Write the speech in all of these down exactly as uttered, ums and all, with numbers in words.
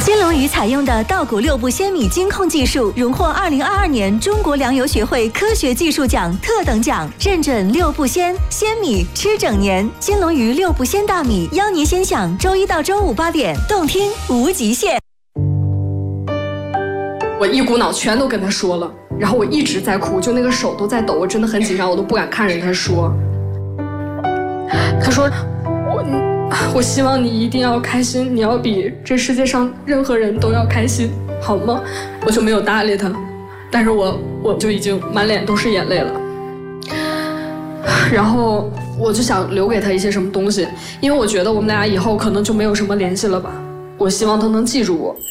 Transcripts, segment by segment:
金龙鱼采用的稻谷六步鲜米精控技术，荣获二零二二年中国粮油学会科学技术奖特等奖，认准六步鲜，鲜米吃整年。金龙鱼六步鲜大米，邀您先享。周一到周五八点，动听无极限。 我一股脑全都跟他说了，然后我一直在哭，就那个手都在抖，我真的很紧张，我都不敢看着他说。他说我我希望你一定要开心，你要比这世界上任何人都要开心，好吗？我就没有搭理他，但是我我就已经满脸都是眼泪了。然后我就想留给他一些什么东西，因为我觉得我们俩以后可能就没有什么联系了吧。我希望他能记住我。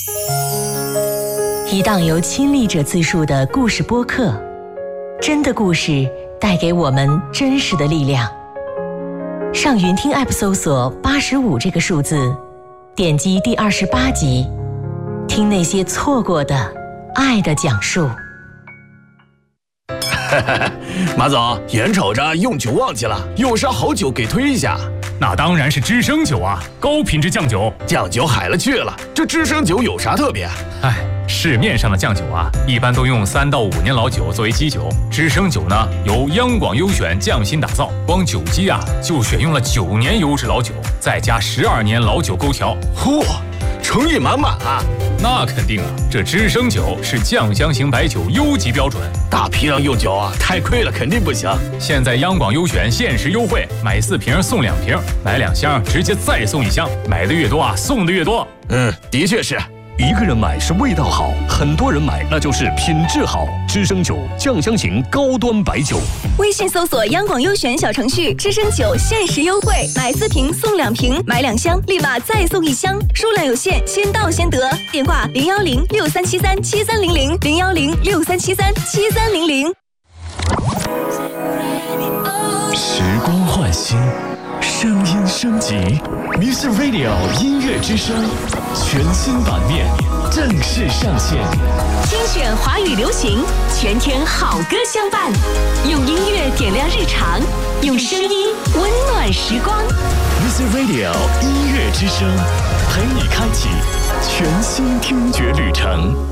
一档由亲历者自述的故事播客，真的故事带给我们真实的力量。上云听 App 搜索八十五这个数字，点击第二十八集，听那些错过的爱的讲述。 马总，眼瞅着用酒旺季了，有啥好酒给推一下？ 那当然是知升酒啊，高品质酱酒。 酱酒海了去了，这知升酒有啥特别？ 哎，市面上的酱酒啊，一般都用三到五年老酒作为基酒，知升酒呢由央广优选匠心打造，光酒基啊就选用了九年优质老酒，再加十二年老酒勾调。 嚯，诚意满满啊！ 那肯定啊，这知升酒是酱香型白酒优级标准， 大批量用酒啊，太亏了，肯定不行。 现在央广优选限时优惠，买四瓶送两瓶，买两箱直接再送一箱，买的越多啊，送的越多。 嗯，的确是。 一个人买是味道好，很多人买那就是品质好。知升酒酱香型高端白酒， 微信搜索央广优选小程序，知升酒限时优惠，买四瓶送两瓶，买两箱立马再送一箱，数量有限，先到先得。电话零幺零六三七三七三零零零幺零六三七三七三零零。 时光换新，声音升级 ，Music Radio 音乐之声全新版面正式上线。 精选华语流行，全天好歌相伴，用音乐点亮日常，用声音温暖时光。 Music Radio 音乐之声陪你开启全新听觉旅程。